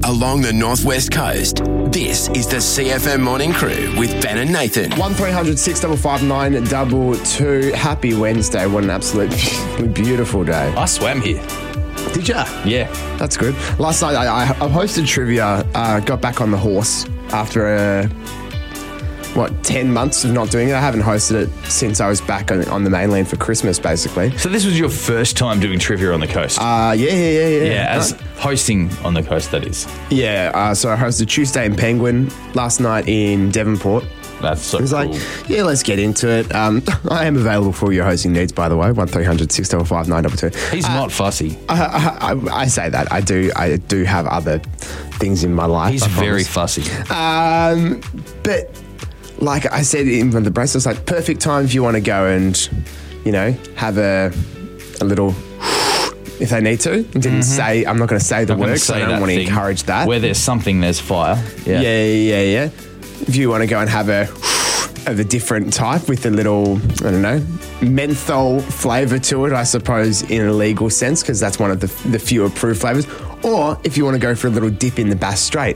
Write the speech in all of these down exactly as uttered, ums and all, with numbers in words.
along the northwest coast. This is the C F M Morning Crew with Ben and Nathan. one three hundred six five five nine two two. Happy Wednesday. What an absolutely beautiful day. I swam here. Did ya? Yeah. That's good. Last night I, I, I hosted trivia, uh, got back on the horse after a... What, ten months of not doing it? I haven't hosted it since I was back on, on the mainland for Christmas, basically. So this was your first time doing trivia on the coast? Uh, yeah, yeah, yeah, yeah. yeah, as Uh, hosting on the coast, that is. yeah, uh, so I hosted Tuesday in Penguin, last night in Devonport. That's so It was cool. like, yeah, let's get into it. Um, I am available for your hosting needs, by the way. one three hundred six five five nine two two. He's uh, not fussy. I, I, I say that. I do I do have other things in my life. He's I very promise. fussy. Um, but like I said in the brace, it's like perfect time if you want to go and, you know, have a a little if they need to. I didn't say, I'm not going to say the Not gonna words. say I don't that want to thing. encourage that. Where there's something, there's fire. Yeah, yeah, yeah, yeah. If you want to go and have a of a different type with a little, I don't know, menthol flavour to it, I suppose, in a legal sense, because that's one of the, the few approved flavours. Or if you want to go for a little dip in the Bass Strait,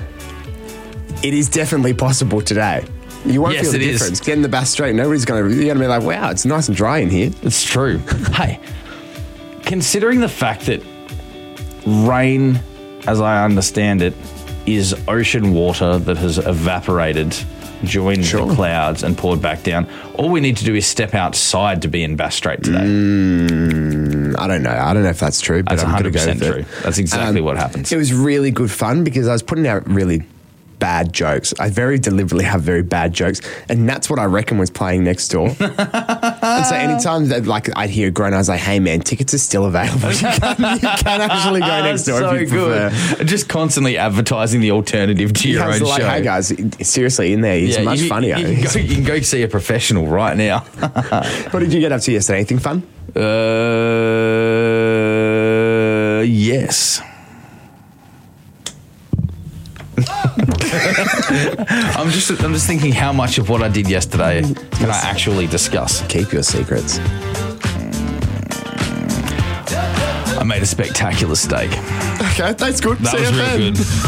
it is definitely possible today. You won't Yes, feel the it is. difference. Get in the Bass Strait, nobody's going to, you're going to be like, wow, it's nice and dry in here. It's true. Hey, considering the fact that rain, as I understand it, is ocean water that has evaporated, joined Sure. the clouds and poured back down, all we need to do is step outside to be in Bass Strait today. Mm, I don't know. I don't know if that's true, but That's I'm going to go one hundred percent with true. it. That's exactly Um, what happens. It was really good fun because I was putting out really bad jokes. I very deliberately have very bad jokes, and that's what I reckon was playing next door. And so anytime that like I'd hear a groan, I was like, "Hey man, tickets are still available. You can, you can actually go next door so if you good. prefer." Just constantly advertising the alternative to your I was own like, show. "Hey guys, seriously, in there, he's Yeah, much you, funnier." You can, go, you can go see a professional right now. What did you get up to yesterday? Anything fun? Uh, yes. I'm just I'm just thinking how much of what I did yesterday can I actually discuss. Keep your secrets. I made a spectacular steak. Okay, that's good. That See was you real then. good.